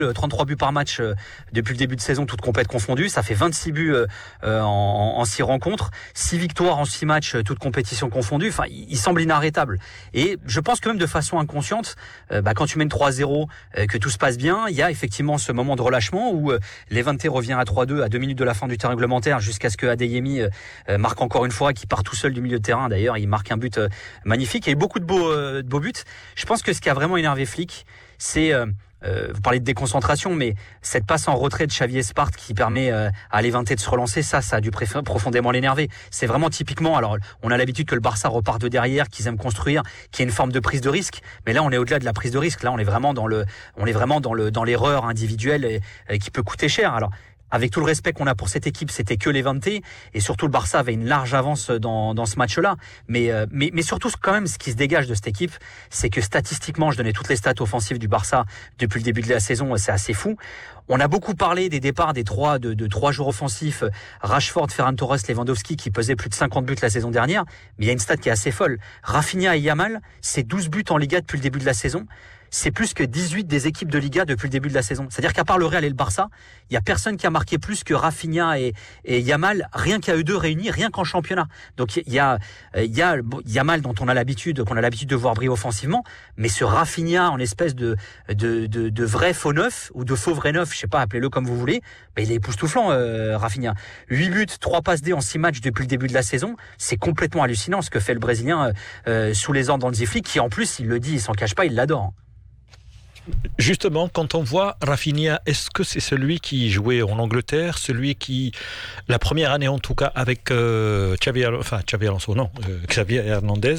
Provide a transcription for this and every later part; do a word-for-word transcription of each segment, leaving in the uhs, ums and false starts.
trente-trois buts par match euh, depuis le début de saison, toutes compètes confondues. Ça fait vingt-six buts euh, en, en six rencontres, six victoires en six matchs, euh, toutes compétitions confondues. Enfin, il, il semble inarrêtable. Et je pense que même de façon inconsciente, euh, bah, quand tu mènes trois à zéro, euh, que tout se passe bien, il y a effectivement ce moment de relâchement où euh, Levante revient à trois deux à deux minutes de la fin du temps réglementaire, jusqu'à ce que Adeyemi euh, euh, marque encore une fois, qui part tout seul du milieu de terrain. D'ailleurs, il marque un but euh, magnifique. Il y a eu beaucoup de beaux, euh, de beaux buts. Je pense que ce qui a vraiment énervé Flick, c'est... Euh, Euh, vous parlez de déconcentration, mais cette passe en retrait de Xavi Espart qui permet euh, à Levante de se relancer, ça, ça a dû préf- profondément l'énerver. C'est vraiment typiquement, alors on a l'habitude que le Barça repart de derrière, qu'ils aiment construire, qu'il y ait une forme de prise de risque, mais là on est au-delà de la prise de risque. Là on est vraiment dans le, on est vraiment dans le, dans l'erreur individuelle et, et qui peut coûter cher. Alors, avec tout le respect qu'on a pour cette équipe, c'était que Levante, et surtout le Barça avait une large avance dans, dans ce match-là. Mais, euh, mais, mais surtout, quand même, ce qui se dégage de cette équipe, c'est que statistiquement, je donnais toutes les stats offensives du Barça depuis le début de la saison, c'est assez fou. On a beaucoup parlé des départs des trois, de, de trois joueurs offensifs, Rashford, Ferran Torres, Lewandowski, qui pesaient plus de cinquante buts la saison dernière. Mais il y a une stat qui est assez folle. Rafinha et Yamal, c'est douze buts en Liga depuis le début de la saison. C'est plus que dix-huit des équipes de Liga depuis le début de la saison. C'est-à-dire qu'à part le Real et le Barça, il y a personne qui a marqué plus que Rafinha et, et Yamal, rien qu'à eux deux réunis, rien qu'en championnat. Donc il y a, il y a Yamal dont on a l'habitude, qu'on a l'habitude de voir briller offensivement, mais ce Rafinha en espèce de, de, de, de vrai faux neuf, ou de faux vrai neuf, je sais pas, appelez-le comme vous voulez, ben il est époustouflant, euh, Rafinha. huit buts, trois passes D en six matchs depuis le début de la saison. C'est complètement hallucinant ce que fait le Brésilien euh, sous les ordres d'Hansi Flick, qui en plus, il le dit, il s'en cache pas, il l'adore. Justement, quand on voit Rafinha, est-ce que c'est celui qui jouait en Angleterre, celui qui, la première année en tout cas, avec euh, Xavi, enfin Xavi Alonso, non, euh, Xavi Hernandez,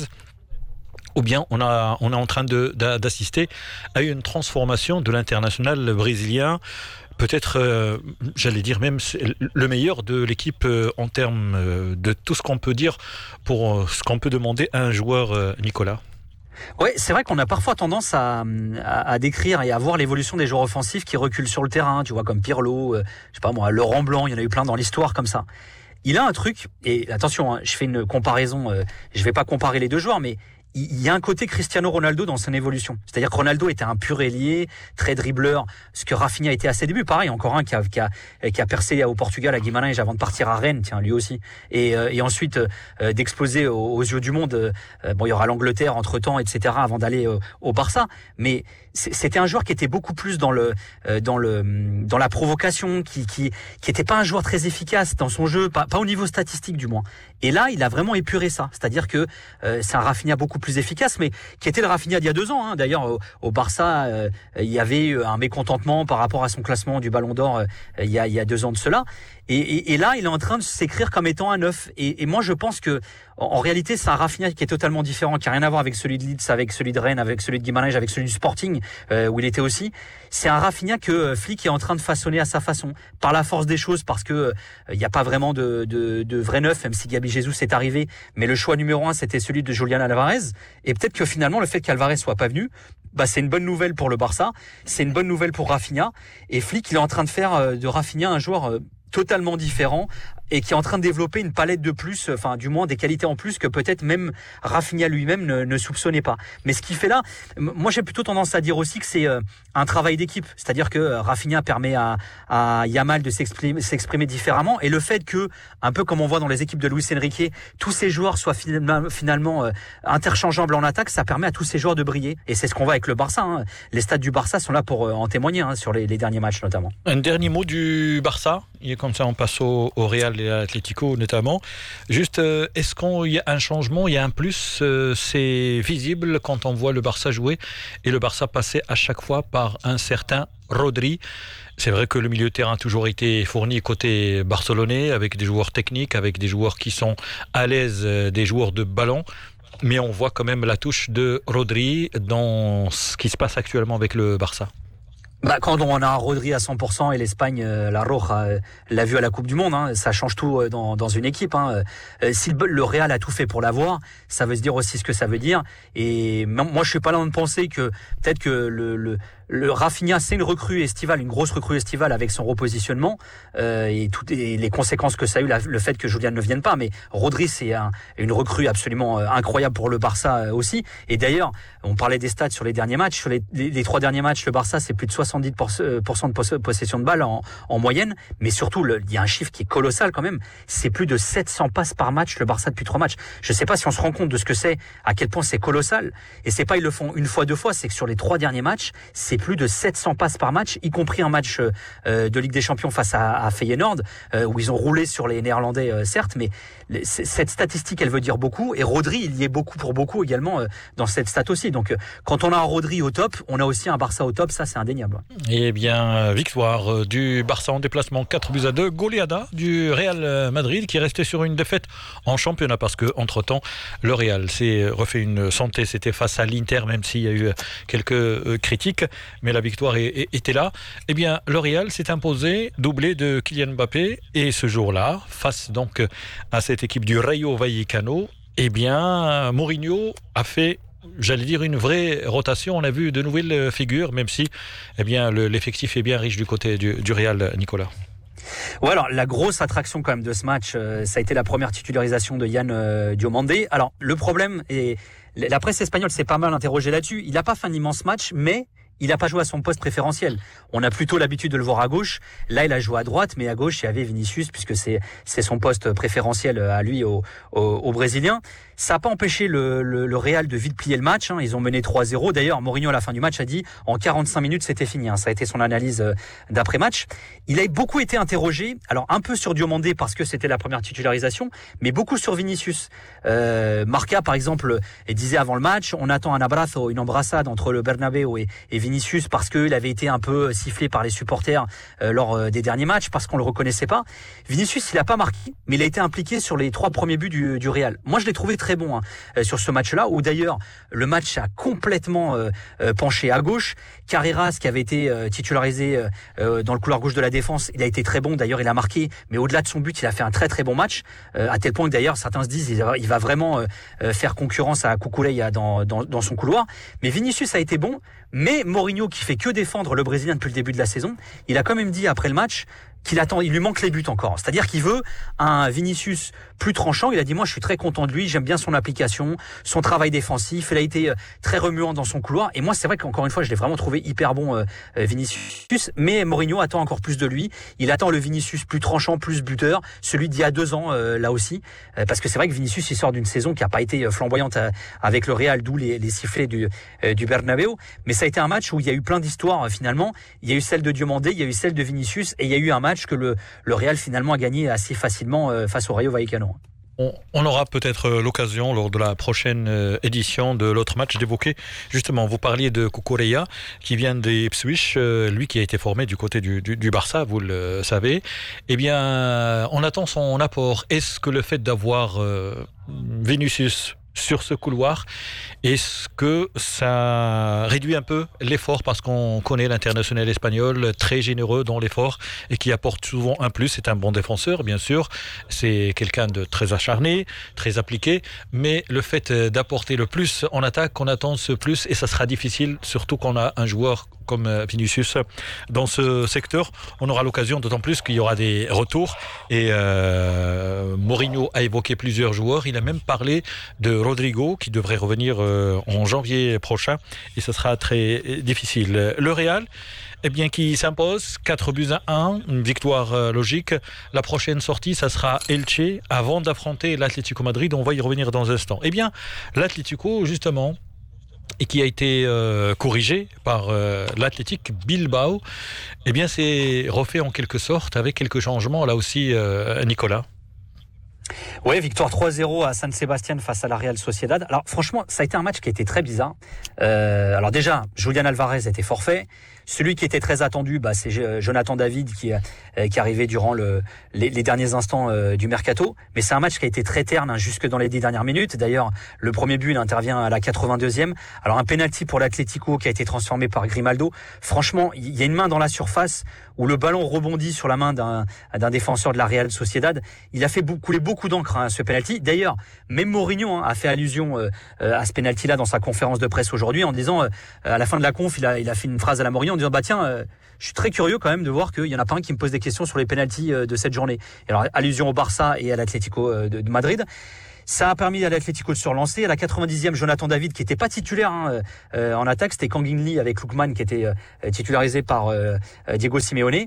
ou bien on, a, on est en train de, d'assister à une transformation de l'international brésilien, peut-être, euh, j'allais dire même le meilleur de l'équipe euh, en termes euh, de tout ce qu'on peut dire pour euh, ce qu'on peut demander à un joueur, euh, Nicolas. Ouais, c'est vrai qu'on a parfois tendance à, à, à décrire et à voir l'évolution des joueurs offensifs qui reculent sur le terrain, tu vois, comme Pirlo, euh, je sais pas moi, Laurent Blanc, il y en a eu plein dans l'histoire comme ça. Il a un truc, et attention, hein, je fais une comparaison, euh, je vais pas comparer les deux joueurs, mais il y a un côté Cristiano Ronaldo dans son évolution. C'est-à-dire que Ronaldo était un pur ailier, très dribbleur, ce que Rafinha était à ses débuts. Pareil, encore un qui a, qui a, qui a percé au Portugal, à Guimarães, avant de partir à Rennes, tiens, lui aussi. Et, euh, et ensuite, euh, d'exploser aux, aux yeux du monde. Euh, bon, il y aura l'Angleterre entre-temps, et cetera, avant d'aller euh, au Barça. Mais c'était un joueur qui était beaucoup plus dans le, euh, dans le, dans la provocation, qui, qui, qui était pas un joueur très efficace dans son jeu, pas, pas au niveau statistique du moins. Et là, il a vraiment épuré ça. C'est-à-dire que euh, c'est un Rafinha beaucoup plus efficace, mais qui était le Rafinha d'il y a deux ans. Hein. D'ailleurs, au, au Barça, euh, il y avait eu un mécontentement par rapport à son classement du Ballon d'Or euh, il, y a, il y a deux ans de cela. Et, et, et là, il est en train de s'écrire comme étant un neuf. Et, et moi, je pense que en, en réalité, c'est un Rafinha qui est totalement différent, qui a rien à voir avec celui de Leeds, avec celui de Rennes, avec celui de Guimarães, avec celui du Sporting, euh, où il était aussi. C'est un Rafinha que euh, Flick est en train de façonner à sa façon, par la force des choses, parce que euh, il n'y a pas vraiment de, de, de vrai neuf, même si Gabi Jesus est arrivé. Mais le choix numéro un, c'était celui de Julián Álvarez. Et peut-être que finalement, le fait qu'Alvarez soit pas venu, bah c'est une bonne nouvelle pour le Barça, c'est une bonne nouvelle pour Rafinha. Et Flick, il est en train de faire euh, de Rafinha un joueur euh, totalement différent, et qui est en train de développer une palette de plus, enfin du moins des qualités en plus que peut-être même Rafinha lui-même ne, ne soupçonnait pas. Mais ce qu'il fait là, moi j'ai plutôt tendance à dire aussi que c'est euh, un travail d'équipe, c'est-à-dire que euh, Rafinha permet à, à Yamal de s'exprimer, s'exprimer différemment, et le fait que, un peu comme on voit dans les équipes de Luis Enrique, tous ces joueurs soient finalement, finalement euh, interchangeables en attaque, ça permet à tous ces joueurs de briller, et c'est ce qu'on voit avec le Barça. Hein. Les stats du Barça sont là pour euh, en témoigner, hein, sur les, les derniers matchs notamment. Un dernier mot du Barça, et comme ça on passe au, au Real et à l'Atlético notamment. Juste, euh, est-ce qu'il y a un changement, il y a un plus, euh, c'est visible quand on voit le Barça jouer et le Barça passer à chaque fois par un certain Rodri. C'est vrai que le milieu de terrain a toujours été fourni côté barcelonais, avec des joueurs techniques, avec des joueurs qui sont à l'aise, des joueurs de ballon. Mais on voit quand même la touche de Rodri dans ce qui se passe actuellement avec le Barça. Bah, quand on a un Rodri à cent pour cent et l'Espagne, euh, la Roja, euh, l'a vu à la Coupe du Monde, hein, ça change tout euh, dans, dans une équipe. Hein. Euh, si le, le Real a tout fait pour l'avoir, ça veut se dire aussi ce que ça veut dire. Et moi, je suis pas loin de penser que peut-être que le, le le Rafinha, c'est une recrue estivale, une grosse recrue estivale avec son repositionnement euh, et toutes et les conséquences que ça a eu, la, le fait que Julian ne vienne pas. Mais Rodri, c'est un, une recrue absolument euh, incroyable pour le Barça euh, aussi. Et d'ailleurs, on parlait des stats sur les derniers matchs. Sur les, les, les trois derniers matchs, le Barça, c'est plus de soixante-dix pour cent de possession de balle en, en moyenne. Mais surtout, le, il y a un chiffre qui est colossal quand même. C'est plus de sept cents passes par match, le Barça, depuis trois matchs. Je ne sais pas si on se rend compte de ce que c'est, à quel point c'est colossal. Et c'est pas ils le font une fois, deux fois, c'est que sur les trois derniers matchs, c'est plus de sept cents passes par match, y compris un match euh, de Ligue des Champions face à, à Feyenoord, euh, où ils ont roulé sur les Néerlandais, euh, certes, mais les, cette statistique, elle veut dire beaucoup. Et Rodri, il y est beaucoup pour beaucoup également euh, dans cette stat aussi. Donc, euh, quand on a un Rodri au top, on a aussi un Barça au top, ça c'est indéniable. Eh bien, victoire du Barça en déplacement, quatre buts à deux, goleada du Real Madrid qui restait sur une défaite en championnat parce que entre-temps, le Real s'est refait une santé, c'était face à l'Inter, même s'il y a eu quelques critiques, mais la victoire était là. Eh bien, le Real s'est imposé, doublé de Kylian Mbappé, et ce jour-là, face donc à cette équipe du Rayo Vallecano, eh bien, Mourinho a fait, j'allais dire, une vraie rotation. On a vu de nouvelles figures, même si eh bien, le, l'effectif est bien riche du côté du, du Real, Nicolas. Ouais, alors la grosse attraction quand même de ce match, euh, ça a été la première titularisation de Yann euh, Diomandé. Alors le problème, et la presse espagnole s'est pas mal interrogée là-dessus, il n'a pas fait un immense match, mais il n'a pas joué à son poste préférentiel. On a plutôt l'habitude de le voir à gauche. Là, il a joué à droite, mais à gauche, il y avait Vinicius, puisque c'est c'est son poste préférentiel à lui, au, au, au Brésilien. Ça n'a pas empêché le, le, le Real de vite plier le match. Hein. Ils ont mené trois zéro. D'ailleurs, Mourinho, à la fin du match, a dit en quarante-cinq minutes, c'était fini. Hein. Ça a été son analyse d'après-match. Il a beaucoup été interrogé. Alors, un peu sur Diomandé, parce que c'était la première titularisation, mais beaucoup sur Vinicius. Euh, Marca, par exemple, disait avant le match, on attend un abrazo, une embrassade entre le Bernabéu et, et Vinicius, parce qu'il avait été un peu sifflé par les supporters euh, lors des derniers matchs, parce qu'on le reconnaissait pas. Vinicius, il a pas marqué, mais il a été impliqué sur les trois premiers buts du, du Real. Moi, je l'ai trouvé très bon hein, sur ce match-là, où d'ailleurs le match a complètement euh, penché à gauche. Carreras, qui avait été euh, titularisé euh, dans le couloir gauche de la défense, il a été très bon. D'ailleurs, il a marqué, mais au-delà de son but, il a fait un très très bon match, euh, à tel point que d'ailleurs certains se disent il va, il va vraiment euh, faire concurrence à Cucurella dans, dans, dans son couloir. Mais Vinicius a été bon, mais Mourinho, qui fait que défendre le Brésilien depuis le début de la saison, il a quand même dit après le match qu'il attend, il lui manque les buts encore. C'est-à-dire qu'il veut un Vinicius plus tranchant. Il a dit, moi, je suis très content de lui. J'aime bien son application, son travail défensif. Il a été très remuant dans son couloir. Et moi, c'est vrai qu'encore une fois, je l'ai vraiment trouvé hyper bon, euh, Vinicius. Mais Mourinho attend encore plus de lui. Il attend le Vinicius plus tranchant, plus buteur. Celui d'il y a deux ans, euh, là aussi. Euh, parce que c'est vrai que Vinicius, il sort d'une saison qui n'a pas été flamboyante euh, avec le Real, d'où les, les sifflets du, euh, du Bernabéu. Mais ça a été un match où il y a eu plein d'histoires, euh, finalement. Il y a eu celle de Diomandé, il y a eu celle de Vinicius, et il y a eu un match que le, le Real finalement a gagné assez facilement euh, face au Rayo Vallecano. On, on aura peut-être l'occasion lors de la prochaine euh, édition de l'autre match d'évoquer, justement, vous parliez de Cucurella qui vient des Ipswich, euh, lui qui a été formé du côté du, du, du Barça, vous le savez. Eh bien, on attend son apport. Est-ce que le fait d'avoir euh, Vinicius sur ce couloir, est-ce que ça réduit un peu l'effort, parce qu'on connaît l'international espagnol très généreux dans l'effort et qui apporte souvent un plus. C'est un bon défenseur, bien sûr, c'est quelqu'un de très acharné, très appliqué, mais le fait d'apporter le plus en attaque, on attend ce plus, et ça sera difficile, surtout qu'on a un joueur comme Vinicius dans ce secteur. On aura l'occasion, d'autant plus qu'il y aura des retours, et euh, Mourinho a évoqué plusieurs joueurs. Il a même parlé de Rodrigo qui devrait revenir euh, en janvier prochain, et ce sera très difficile. Le Real, eh bien, qui s'impose quatre buts à un, une victoire euh, logique. La prochaine sortie, ça sera Elche avant d'affronter l'Atlético Madrid. On va y revenir dans un instant. Eh bien, l'Atlético, justement, et qui a été euh, corrigé par euh, l'Athletic Bilbao, eh bien, c'est refait en quelque sorte avec quelques changements là aussi, euh, Nicolas. Ouais, victoire trois zéro à San Sebastián face à la Real Sociedad. Alors franchement, ça a été un match qui a été très bizarre. Euh, alors déjà, Julian Alvarez était forfait. Celui qui était très attendu, bah, c'est Jonathan David qui, euh, qui arrivait durant le, les, les derniers instants euh, du mercato. Mais c'est un match qui a été très terne hein, jusque dans les dix dernières minutes. D'ailleurs, le premier but il intervient à la quatre-vingt-deuxième. Alors un penalty pour l'Atlético qui a été transformé par Grimaldo. Franchement, il y a une main dans la surface où le ballon rebondit sur la main d'un, d'un défenseur de la Real Sociedad. Il a fait beaucoup, couler beaucoup d'encre hein, ce penalty. D'ailleurs, même Mourinho hein, a fait allusion euh, à ce penalty-là dans sa conférence de presse aujourd'hui en disant euh, à la fin de la conf, il a, il a fait une phrase à la Mourinho. en disant bah tiens, euh, je suis très curieux quand même de voir qu'il y en a pas un qui me pose des questions sur les pénaltys euh, de cette journée. Et alors allusion au Barça et à l'Atlético euh, de, de Madrid. Ça a permis à l'Atlético de se relancer. À la quatre-vingt-dixième, Jonathan David, qui n'était pas titulaire hein, euh, en attaque, c'était Kang In Lee avec Lookman qui était euh, titularisé par euh, Diego Simeone.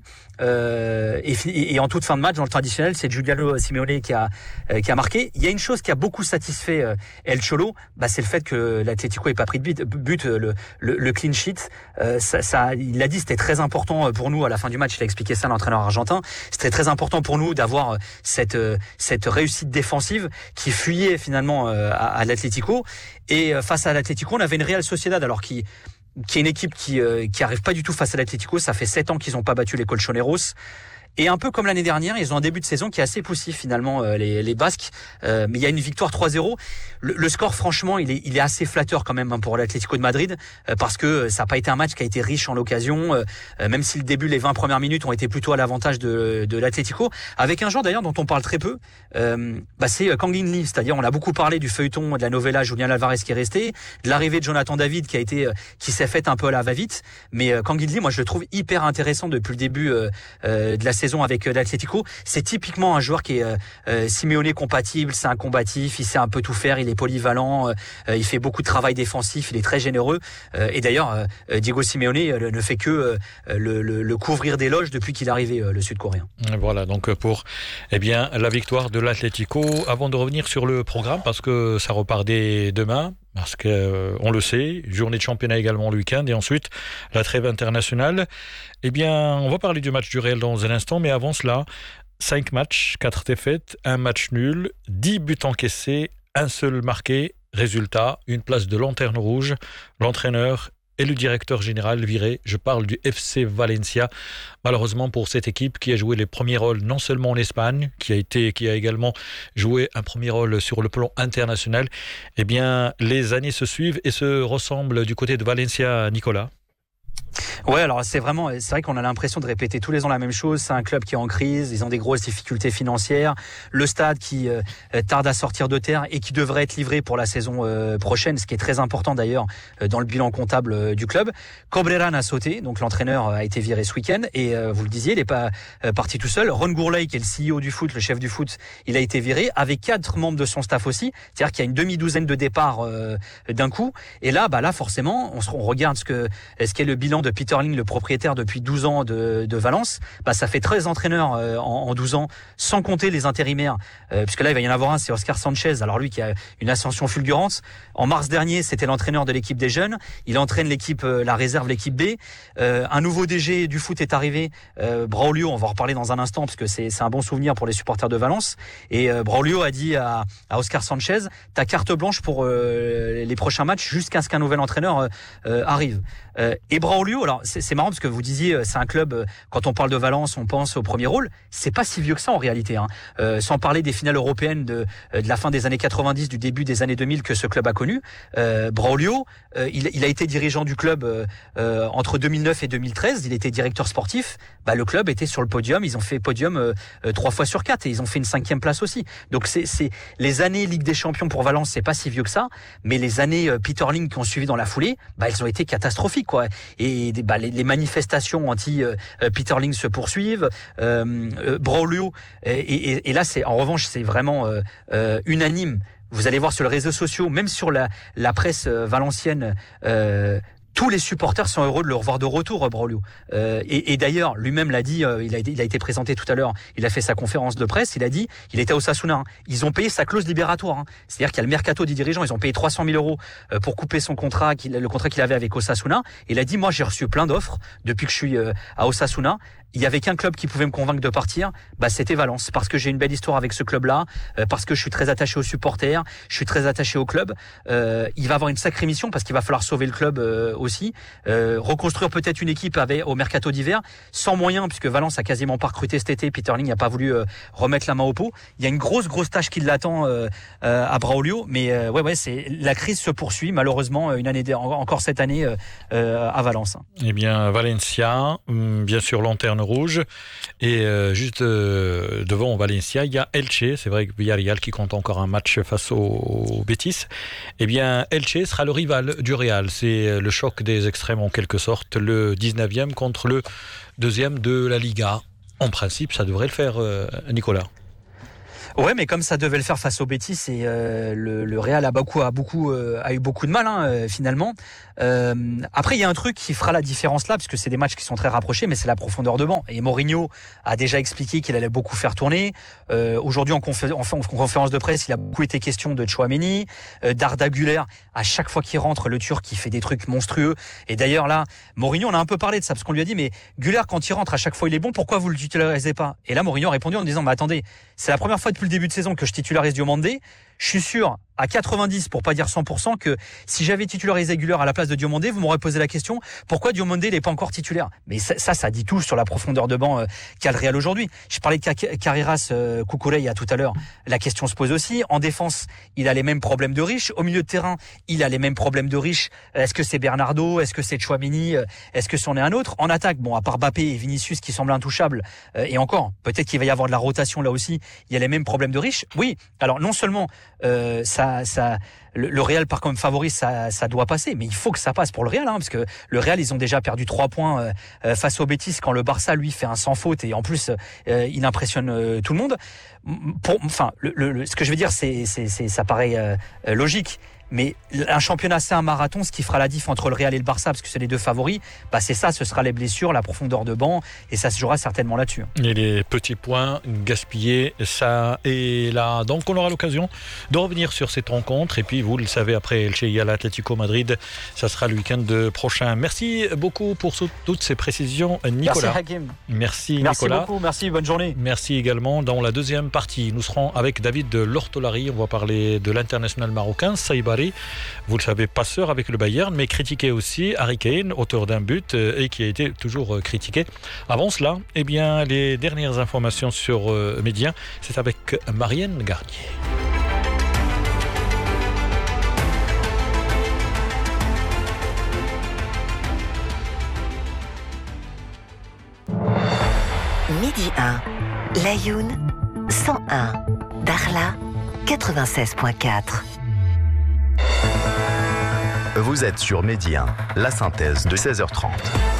Euh, et, et en toute fin de match, dans le traditionnel, c'est Giuliano Simeone qui a euh, qui a marqué. Il y a une chose qui a beaucoup satisfait euh, El Cholo, bah, c'est le fait que l'Atlético n'ait pas pris de but. but le, le, le clean sheet, euh, ça, ça, il l'a dit, c'était très important pour nous à la fin du match. Il a expliqué ça à l'entraîneur argentin. C'était très important pour nous d'avoir cette cette réussite défensive qui fuyait finalement euh, à, à l'Atlético, et euh, face à l'Atlético on avait une Real Sociedad alors qui qui est une équipe qui euh, qui arrive pas du tout face à l'Atlético. Ça fait sept ans qu'ils ont pas battu les Colchoneros. Et un peu comme l'année dernière, ils ont un début de saison qui est assez poussif finalement, euh, les, les Basques. Euh, mais il y a une victoire trois zéro. Le, le score, franchement, il est, il est assez flatteur quand même hein, pour l'Atlético de Madrid, euh, parce que ça n'a pas été un match qui a été riche en l'occasion, euh, même si le début, les vingt premières minutes ont été plutôt à l'avantage de, de l'Atlético, avec un joueur d'ailleurs dont on parle très peu, euh, bah, c'est Kang In Lee. C'est-à-dire, on a beaucoup parlé du feuilleton de la novella Julián Álvarez qui est resté, de l'arrivée de Jonathan David qui a été, qui s'est faite un peu à la va-vite. Mais euh, Kang In Lee, moi, je le trouve hyper intéressant depuis le début euh, euh, de la saison avec l'Atlético. C'est typiquement un joueur qui est euh, euh, Simeone compatible, c'est un combatif, il sait un peu tout faire, il est polyvalent, euh, il fait beaucoup de travail défensif, il est très généreux. Euh, et d'ailleurs, euh, Diego Simeone euh, ne fait que euh, le, le, le couvrir d'éloges depuis qu'il est arrivé, euh, le Sud-Coréen. Voilà, donc pour eh bien, la victoire de l'Atlético. Avant de revenir sur le programme, parce que ça repart dès demain, parce qu'on euh, le sait, journée de championnat également le week-end, et ensuite la trêve internationale. Eh bien, on va parler du match du Real dans un instant, mais avant cela, cinq matchs, quatre défaites, un match nul, dix buts encaissés, un seul marqué. Résultat, une place de lanterne rouge. L'entraîneur et le directeur général viré. Je parle du F C Valencia. Malheureusement pour cette équipe qui a joué les premiers rôles non seulement en Espagne, qui a été, qui a également joué un premier rôle sur le plan international. Eh bien, les années se suivent et se ressemblent du côté de Valencia, Nicolas. Ouais, alors c'est vraiment, c'est vrai qu'on a l'impression de répéter tous les ans la même chose. C'est un club qui est en crise, ils ont des grosses difficultés financières, le stade qui euh, tarde à sortir de terre et qui devrait être livré pour la saison euh, prochaine, ce qui est très important d'ailleurs euh, dans le bilan comptable euh, du club. Cobreran a sauté, donc l'entraîneur a été viré ce week-end et euh, vous le disiez, il n'est pas euh, parti tout seul. Ron Gourlay, qui est le C E O du foot, le chef du foot, il a été viré avec quatre membres de son staff aussi, c'est-à-dire qu'il y a une demi-douzaine de départs euh, d'un coup. Et là, bah là forcément, on, se, on regarde ce que, ce qu'est le bilan de Peter Ling, le propriétaire depuis douze ans de, de Valence. Bah, ça fait treize entraîneurs euh, en, en douze ans, sans compter les intérimaires, euh, puisque là il va y en avoir un, c'est Oscar Sanchez, alors lui qui a une ascension fulgurante. En mars dernier, c'était l'entraîneur de l'équipe des jeunes, il entraîne l'équipe, euh, la réserve, l'équipe B. Euh, un nouveau D G du foot est arrivé, euh, Braulio, on va en reparler dans un instant, parce que c'est, c'est un bon souvenir pour les supporters de Valence. Et euh, Braulio a dit à, à Oscar Sanchez, ta carte blanche pour euh, les prochains matchs jusqu'à ce qu'un nouvel entraîneur euh, euh, arrive. Euh, et Braulio, alors c'est, c'est marrant parce que vous disiez, c'est un club, quand on parle de Valence, on pense au premier rôle. C'est pas si vieux que ça en réalité, hein. Euh, sans parler des finales européennes de, de la fin des années quatre-vingt-dix, du début des années deux mille que ce club a connu. Euh, Braulio, euh, il, il a été dirigeant du club euh, euh, entre deux mille neuf et deux mille treize. Il était directeur sportif. Bah, le club était sur le podium. Ils ont fait podium euh, euh, trois fois sur quatre et ils ont fait une cinquième place aussi. Donc c'est, c'est les années Ligue des Champions pour Valence, c'est pas si vieux que ça. Mais les années euh, Peter Ling qui ont suivi dans la foulée, bah, elles ont été catastrophiques, quoi. Et bah, les, les manifestations anti euh, Peter Ling se poursuivent. Euh, euh, Braulio et, et, et là c'est en revanche c'est vraiment euh, euh, unanime. Vous allez voir sur les réseaux sociaux, même sur la, la presse euh, valencienne. Euh, Tous les supporters sont heureux de le revoir de retour, Braulio. Euh, et, et d'ailleurs, lui-même l'a dit, euh, il, a, il a été présenté tout à l'heure, il a fait sa conférence de presse, il a dit, il était à Osasuna, hein. Ils ont payé sa clause libératoire. Hein. C'est-à-dire qu'il y a le mercato des dirigeants, ils ont payé trois cent mille euros euh, pour couper son contrat, qu'il, le contrat qu'il avait avec Osasuna. Et il a dit, moi j'ai reçu plein d'offres depuis que je suis euh, à Osasuna. Il y avait qu'un club qui pouvait me convaincre de partir, bah c'était Valence, parce que j'ai une belle histoire avec ce club-là, euh, parce que je suis très attaché aux supporters, je suis très attaché au club. Euh, il va avoir une sacrée mission parce qu'il va falloir sauver le club euh, aussi, euh, reconstruire peut-être une équipe avec, au mercato d'hiver, sans moyens puisque Valence a quasiment pas recruté cet été. Peter Ling n'a pas voulu euh, remettre la main au pot. Il y a une grosse grosse tâche qui l'attend euh, euh, à Braulio, mais euh, ouais ouais c'est la crise se poursuit malheureusement une année encore cette année euh, euh, à Valence. Eh bien Valencia, bien sûr lanterne rouge. Et euh, juste euh, devant Valencia, il y a Elche. C'est vrai que Villarreal qui compte encore un match face au, au Betis. Eh bien, Elche sera le rival du Real. C'est le choc des extrêmes en quelque sorte. Le dix-neuvième contre le deuxième de la Liga. En principe, ça devrait le faire, euh, Nicolas. Ouais, mais comme ça devait le faire face au Betis, et euh, le, le Real a beaucoup, a beaucoup, euh, a eu beaucoup de mal hein, euh, finalement. Euh, après, il y a un truc qui fera la différence là, parce que c'est des matchs qui sont très rapprochés, mais c'est la profondeur de banc. Et Mourinho a déjà expliqué qu'il allait beaucoup faire tourner. Euh, aujourd'hui, en, confé- en, en conférence de presse, il a beaucoup été question de Tchouaméni, euh, d'Arda Güler. À chaque fois qu'il rentre, le Turc, il fait des trucs monstrueux. Et d'ailleurs là, Mourinho, on a un peu parlé de ça, parce qu'on lui a dit, mais Güler, quand il rentre, à chaque fois, il est bon. Pourquoi vous le titularisez pas? Et là, Mourinho a répondu en disant, mais attendez, c'est la première fois depuis le début de saison que je titularise Diomandé. Je suis sûr à quatre-vingt-dix, pour pas dire cent pour cent, que si j'avais titularisé Güler à la place de Diomandé, vous m'aurez posé la question pourquoi Diomandé n'est pas encore titulaire. Mais ça, ça, ça dit tout sur la profondeur de banc euh, qu'a le Real aujourd'hui. Je parlais de Carreras, euh, Cucurella tout à l'heure. La question se pose aussi. En défense, il a les mêmes problèmes de riche. Au milieu de terrain, il a les mêmes problèmes de riche. Est-ce que c'est Bernardo? Est-ce que c'est Tchouaméni? Est-ce que c'en est un autre? En attaque, bon, à part Mbappé et Vinicius qui semblent intouchables, euh, et encore, peut-être qu'il va y avoir de la rotation là aussi. Il y a les mêmes problèmes de riche. Oui. Alors non seulement euh, ça, ça, le, le Real part comme favori, ça, ça doit passer, mais il faut que ça passe pour le Real, hein, parce que le Real, ils ont déjà perdu trois points euh, face au Betis quand le Barça lui fait un sans faute et en plus euh, il impressionne euh, tout le monde. Pour, enfin, le, le, ce que je veux dire, c'est, c'est, c'est ça paraît euh, logique. Mais un championnat, c'est un marathon. Ce qui fera la diff entre le Real et le Barça, parce que c'est les deux favoris, bah c'est ça, ce sera les blessures, la profondeur de banc, et ça se jouera certainement là-dessus. Et les petits points gaspillés, ça est là. Donc on aura l'occasion de revenir sur cette rencontre. Et puis vous le savez, après Elche, il y a l'Atlético Madrid. Ça sera le week-end prochain. Merci beaucoup pour toutes ces précisions, Nicolas. Merci Hakim. Merci, merci Nicolas. beaucoup, merci, bonne journée. Merci également. Dans la deuxième partie, nous serons avec David Lortolari. On va parler de l'international marocain, Saïba. Vous le savez, passeur avec le Bayern, mais critiqué aussi, Harry Kane, auteur d'un but et qui a été toujours critiqué. Avant cela, eh bien, les dernières informations sur euh, Média, c'est avec Marianne Garnier. Midi un, Layoun, cent un, Darla, quatre-vingt-seize virgule quatre. Vous êtes sur Midi un, la synthèse de seize heures trente.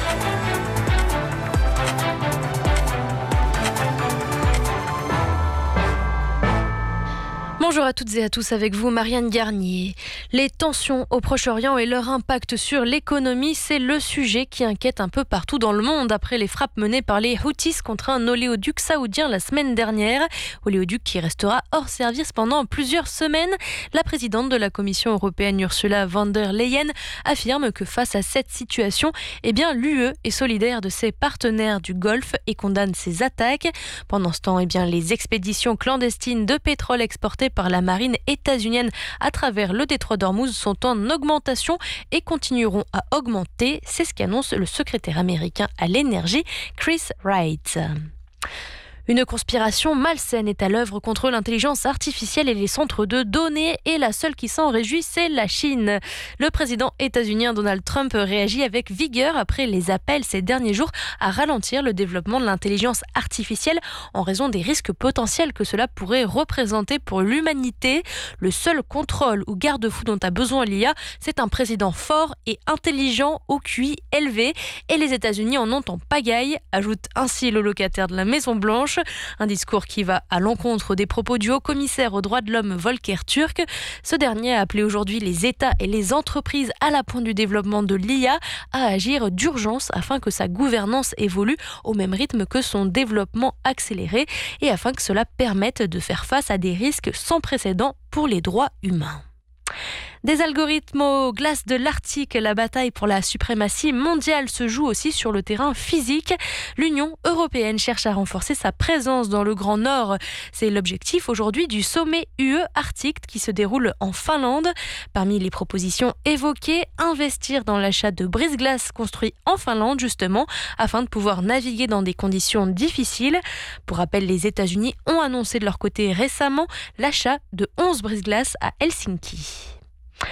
Bonjour à toutes et à tous, avec vous Marianne Garnier. Les tensions au Proche-Orient et leur impact sur l'économie, c'est le sujet qui inquiète un peu partout dans le monde après les frappes menées par les Houthis contre un oléoduc saoudien la semaine dernière. Oléoduc qui restera hors service pendant plusieurs semaines. La présidente de la Commission européenne Ursula von der Leyen affirme que face à cette situation, eh bien, l'U E est solidaire de ses partenaires du Golfe et condamne ces attaques. Pendant ce temps, eh bien, les expéditions clandestines de pétrole exportées par la marine états-unienne à travers le détroit d'Ormuz sont en augmentation et continueront à augmenter. C'est ce qu'annonce le secrétaire américain à l'énergie, Chris Wright. Une conspiration malsaine est à l'œuvre contre l'intelligence artificielle et les centres de données, et la seule qui s'en réjouit, c'est la Chine. Le président états-unien Donald Trump réagit avec vigueur après les appels ces derniers jours à ralentir le développement de l'intelligence artificielle en raison des risques potentiels que cela pourrait représenter pour l'humanité. Le seul contrôle ou garde-fou dont a besoin l'I A, c'est un président fort et intelligent au Q I élevé, et les États-Unis en ont en pagaille, ajoute ainsi le locataire de la Maison-Blanche. Un discours qui va à l'encontre des propos du haut-commissaire aux droits de l'homme Volker Turk. Ce dernier a appelé aujourd'hui les États et les entreprises à la pointe du développement de l'I A à agir d'urgence afin que sa gouvernance évolue au même rythme que son développement accéléré et afin que cela permette de faire face à des risques sans précédent pour les droits humains. Des algorithmes aux glaces de l'Arctique, la bataille pour la suprématie mondiale se joue aussi sur le terrain physique. L'Union européenne cherche à renforcer sa présence dans le Grand Nord. C'est l'objectif aujourd'hui du sommet U E Arctique qui se déroule en Finlande. Parmi les propositions évoquées, investir dans l'achat de brise-glaces construits en Finlande justement, afin de pouvoir naviguer dans des conditions difficiles. Pour rappel, les États-Unis ont annoncé de leur côté récemment l'achat de onze brise-glaces à Helsinki.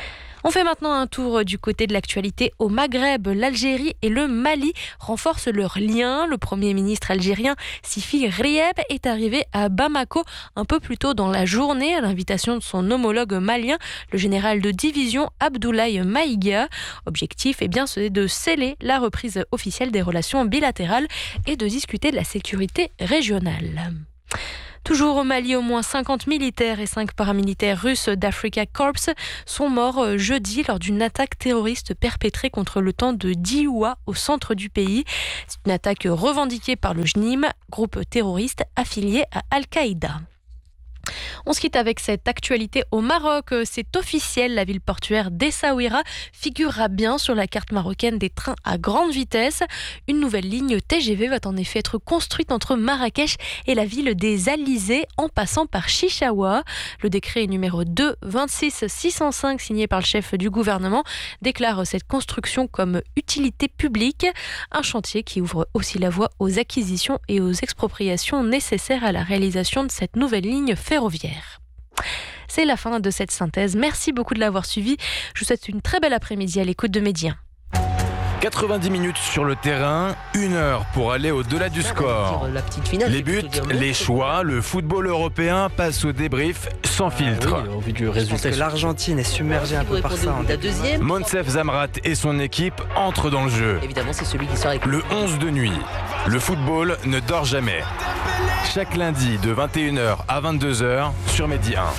On fait maintenant un tour du côté de l'actualité au Maghreb. L'Algérie et le Mali renforcent leurs liens. Le Premier ministre algérien Sifi Rieb est arrivé à Bamako un peu plus tôt dans la journée à l'invitation de son homologue malien, le général de division Abdoulaye Maïga. Objectif est bien c'est de sceller la reprise officielle des relations bilatérales et de discuter de la sécurité régionale. Toujours au Mali, au moins cinquante militaires et cinq paramilitaires russes d'Africa Corps sont morts jeudi lors d'une attaque terroriste perpétrée contre le camp de Dioua au centre du pays. C'est une attaque revendiquée par le J N I M, groupe terroriste affilié à Al-Qaïda. On se quitte avec cette actualité au Maroc. C'est officiel, la ville portuaire d'Essaouira figurera bien sur la carte marocaine des trains à grande vitesse. Une nouvelle ligne T G V va en effet être construite entre Marrakech et la ville des Alizés en passant par Chichaoua. Le décret numéro deux vingt-six six cent cinq signé par le chef du gouvernement déclare cette construction comme utilité publique. Un chantier qui ouvre aussi la voie aux acquisitions et aux expropriations nécessaires à la réalisation de cette nouvelle ligne ferroviaire. C'est la fin de cette synthèse. Merci beaucoup de l'avoir suivi. Je vous souhaite une très belle après-midi à l'écoute de Midi un. quatre-vingt-dix minutes sur le terrain, une heure pour aller au-delà du score. La petite finale, les buts, les choix, le football européen passe au débrief sans filtre. Ah oui, au vu du résultat, je pense que l'Argentine est submergée un peu par ça. La deuxième. Monsef Zamrat et son équipe entrent dans le jeu. Évidemment, c'est celui qui sort avec le onze de nuit. Le football ne dort jamais. Chaque lundi de vingt et une heures à vingt-deux heures sur Midi un.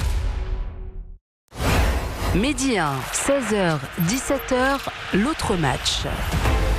Midi un, seize heures, dix-sept heures, l'autre match.